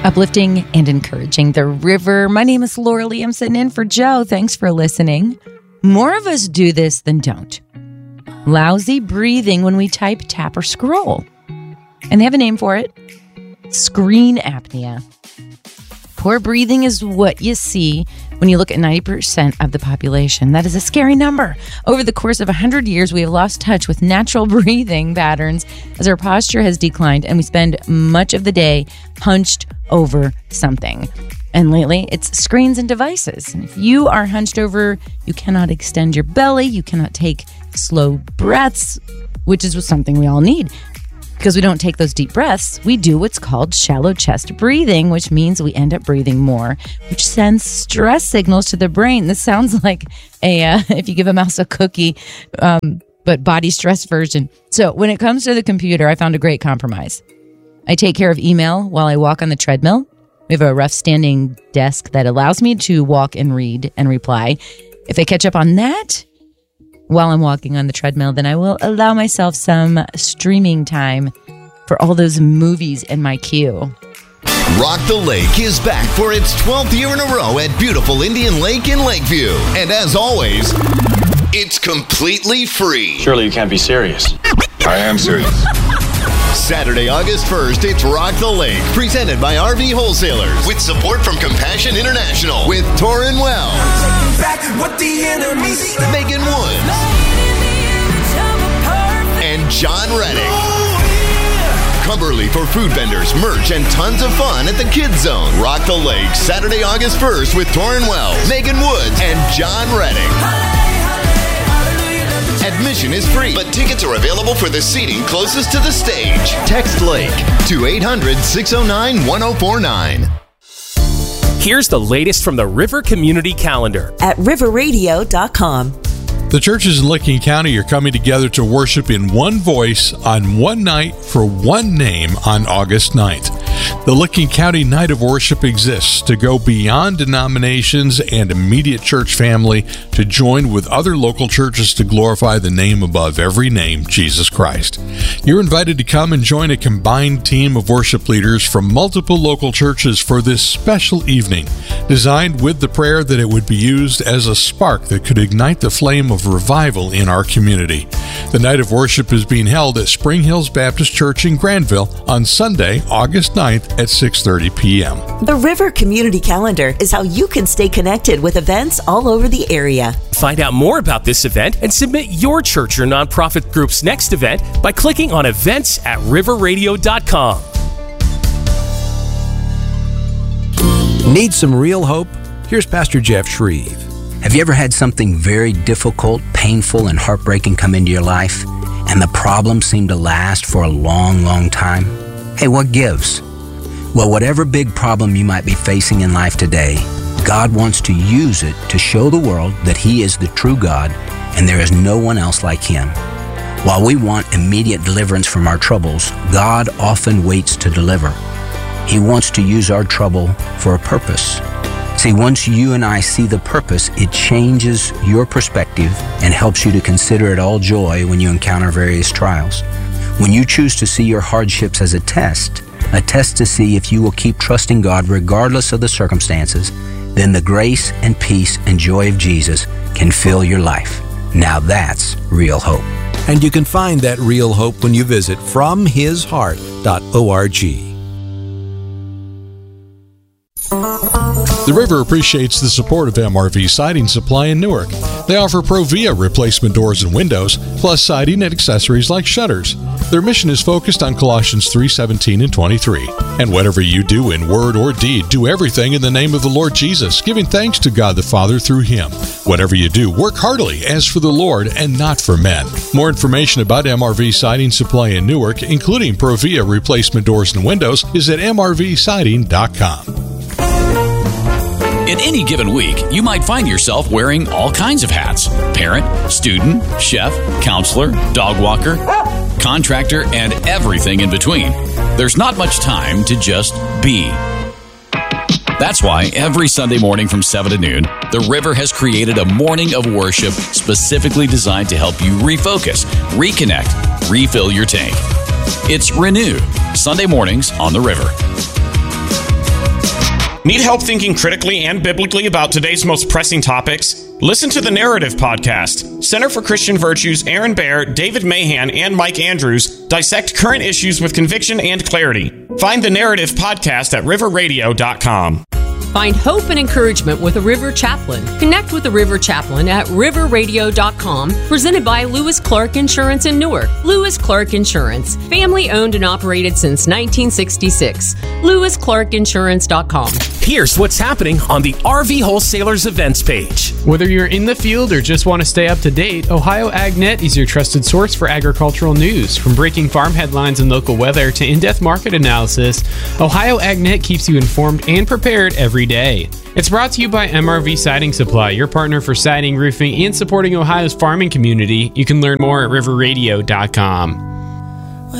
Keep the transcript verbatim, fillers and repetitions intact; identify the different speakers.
Speaker 1: Uplifting and encouraging the river. My name is Laura Lee. I'm sitting in for Joe. Thanks for listening. More of us do this than don't. Lousy breathing when we type, tap, or scroll. And they have a name for it. Screen apnea. Poor breathing is what you see when you look at ninety percent of the population. That is a scary number. Over the course of one hundred years, we have lost touch with natural breathing patterns as our posture has declined and we spend much of the day hunched over something. And lately, it's screens and devices. And if you are hunched over, you cannot extend your belly, you cannot take slow breaths, which is something we all need. Because we don't take those deep breaths, we do what's called shallow chest breathing, which means we end up breathing more, which sends stress signals to the brain. This sounds like a uh, if you give a mouse a cookie, um, but body stress version. So when it comes to the computer, I found a great compromise. I take care of email while I walk on the treadmill. We have a rough standing desk that allows me to walk and read and reply. If I catch up on that while I'm walking on the treadmill, then I will allow myself some streaming time for all those movies in my queue.
Speaker 2: Rock the Lake is back for its twelfth year in a row at beautiful Indian Lake in Lakeview. And as always, it's completely free.
Speaker 3: Surely you can't be serious.
Speaker 4: I am serious.
Speaker 2: Saturday, August first, it's Rock the Lake, presented by R V Wholesalers, with support from Compassion International, with Torrin Wells, Megan Woods, and John Reddick. Cumberly for food vendors, merch, and tons of fun at the Kids Zone. Rock the Lake, Saturday, August first, with Torrin Wells, Megan Woods, and John Reddick. Admission is free, but tickets are available for the seating closest to the stage. Text Lake to eight hundred, six oh nine, one oh four nine.
Speaker 5: Here's the latest from the River Community Calendar
Speaker 6: at river radio dot com.
Speaker 7: The churches in Licking County are coming together to worship in one voice on one night for one name on August ninth. The Licking County Night of Worship exists to go beyond denominations and immediate church family to join with other local churches to glorify the name above every name, Jesus Christ. You're invited to come and join a combined team of worship leaders from multiple local churches for this special evening, designed with the prayer that it would be used as a spark that could ignite the flame of revival in our community. The Night of Worship is being held at Spring Hills Baptist Church in Granville on Sunday, August ninth at six thirty p.m.
Speaker 6: The River Community Calendar is how you can stay connected with events all over the area.
Speaker 5: Find out more about this event and submit your church or nonprofit group's next event by clicking on events at river radio dot com.
Speaker 8: Need some real hope? Here's Pastor Jeff Shreve.
Speaker 9: Have you ever had something very difficult, painful, and heartbreaking come into your life, and the problem seemed to last for a long, long time? Hey, what gives? Well, whatever big problem you might be facing in life today, God wants to use it to show the world that He is the true God and there is no one else like Him. While we want immediate deliverance from our troubles, God often waits to deliver. He wants to use our trouble for a purpose. See, once you and I see the purpose, it changes your perspective and helps you to consider it all joy when you encounter various trials. When you choose to see your hardships as a test, a test to see if you will keep trusting God regardless of the circumstances, then the grace and peace and joy of Jesus can fill your life. Now that's real hope.
Speaker 8: And you can find that real hope when you visit from his heart dot org.
Speaker 7: The River appreciates the support of M R V Siding Supply in Newark. They offer Provia replacement doors and windows, plus siding and accessories like shutters. Their mission is focused on Colossians three seventeen and twenty-three. And whatever you do in word or deed, do everything in the name of the Lord Jesus, giving thanks to God the Father through Him. Whatever you do, work heartily as for the Lord and not for men. More information about M R V Siding Supply in Newark, including Provia replacement doors and windows, is at m r v siding dot com.
Speaker 10: In any given week, you might find yourself wearing all kinds of hats. Parent, student, chef, counselor, dog walker, contractor, and everything in between. There's not much time to just be. That's why every Sunday morning from seven to noon, The River has created a morning of worship specifically designed to help you refocus, reconnect, refill your tank. It's Renew, Sunday mornings on The River.
Speaker 3: Need help thinking critically and biblically about today's most pressing topics? Listen to the Narrative Podcast. Center for Christian Virtues, Aaron Baer, David Mahan, and Mike Andrews dissect current issues with conviction and clarity. Find the Narrative Podcast at river radio dot com.
Speaker 4: Find hope and encouragement with a River Chaplain. Connect with a River Chaplain at river radio dot com, presented by Lewis Clark Insurance in Newark. Lewis Clark Insurance, family owned and operated since nineteen sixty-six. lewis clark insurance dot com.
Speaker 5: Here's what's happening on the R V Wholesalers events page.
Speaker 11: Whether you're in the field or just want to stay up to date, Ohio AgNet is your trusted source for agricultural news. From breaking farm headlines and local weather to in-depth market analysis, Ohio AgNet keeps you informed and prepared every day. It's brought to you by M R V Siding Supply, your partner for siding, roofing, and supporting Ohio's farming community. You can learn more at river radio dot com.